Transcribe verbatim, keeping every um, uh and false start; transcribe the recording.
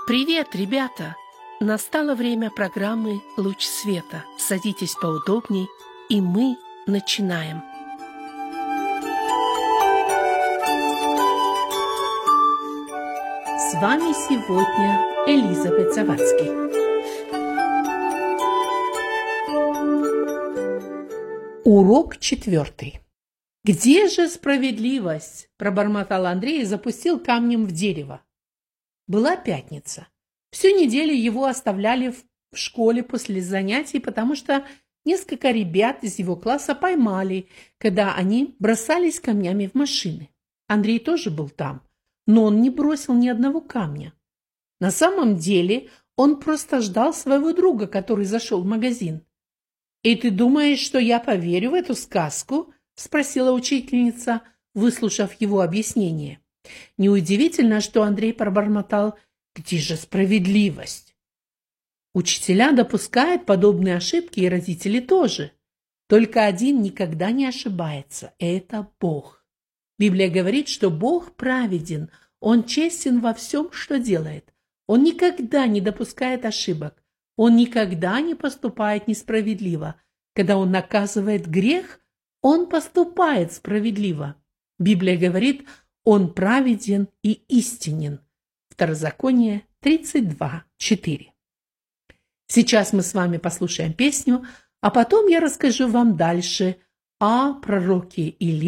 Привет, ребята! Настало время программы «Луч света». Садитесь поудобней, и мы начинаем. С вами сегодня Элизабет Завадский. Урок четвертый. «Где же справедливость?» – пробормотал Андрей и запустил камнем в дерево. Была пятница. Всю неделю его оставляли в школе после занятий, потому что несколько ребят из его класса поймали, когда они бросались камнями в машины. Андрей тоже был там, но он не бросил ни одного камня. На самом деле он просто ждал своего друга, который зашел в магазин. «И ты думаешь, что я поверю в эту сказку?» – спросила учительница, выслушав его объяснение. Неудивительно, что Андрей пробормотал: «Где же справедливость?» Учителя допускают подобные ошибки, и родители тоже. Только один никогда не ошибается – это Бог. Библия говорит, что Бог праведен, Он честен во всем, что делает. Он никогда не допускает ошибок. Он никогда не поступает несправедливо. Когда Он наказывает грех, Он поступает справедливо. Библия говорит: Он праведен и истинен. Второзаконие тридцать два, четыре. Сейчас мы с вами послушаем песню, а потом я расскажу вам дальше о пророке Илии.